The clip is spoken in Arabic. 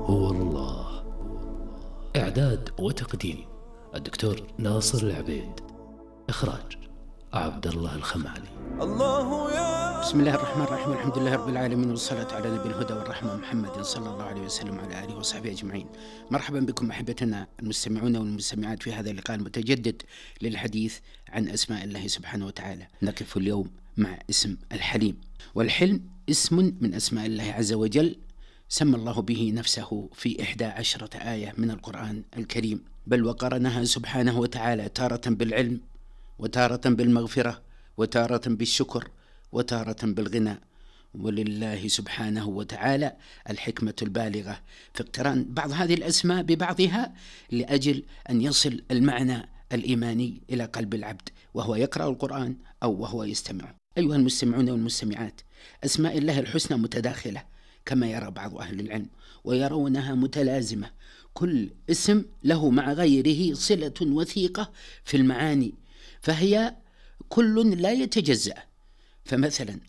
هو الله. إعداد وتقديم الدكتور ناصر العبيد. إخراج عبد الله الخمالي. بسم الله الرحمن الرحيم. الحمد لله رب العالمين، والصلاة على نبي الهدى والرحمة محمد صلى الله عليه وسلم وعلى آله وصحبه أجمعين. مرحبا بكم أحبتنا المستمعون والمستمعات في هذا اللقاء المتجدد للحديث عن أسماء الله سبحانه وتعالى. نقف اليوم مع اسم الحليم، والحلم اسم من أسماء الله عز وجل سمى الله به نفسه في 11 آية من القرآن الكريم، بل وقرنها سبحانه وتعالى تارة بالعلم، وتارة بالمغفرة، وتارة بالشكر، وتارة بالغنى. ولله سبحانه وتعالى الحكمة البالغة في اقتران بعض هذه الأسماء ببعضها لأجل أن يصل المعنى الإيماني إلى قلب العبد وهو يقرأ القرآن أو وهو يستمع. أيها المستمعون والمستمعات، أسماء الله الحسنى متداخلة كما يرى بعض أهل العلم، ويرونها متلازمة، كل اسم له مع غيره صلة وثيقة في المعاني، فهي كل لا يتجزأ. فمثلا